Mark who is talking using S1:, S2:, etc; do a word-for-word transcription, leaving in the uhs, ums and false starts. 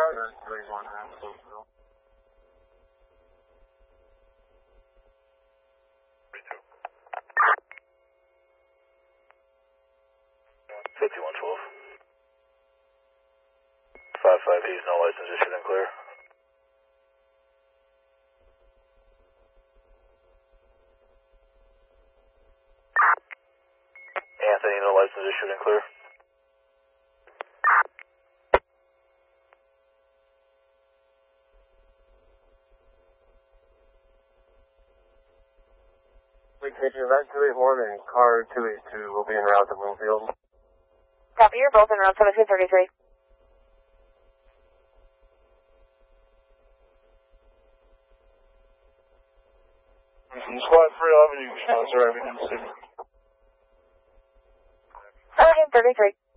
S1: Carter three one half Oakville.
S2: fifty-one twelve. five five, he's no license issued and clear. Anthony, no license issued and clear.
S1: We take you back two eight one and car two eight two will be en route to Bloomfield.
S3: Copy, you're both en route seventeen thirty-three.
S1: Squad three eleven, you can sponsor everything.
S3: seventeen thirty-three.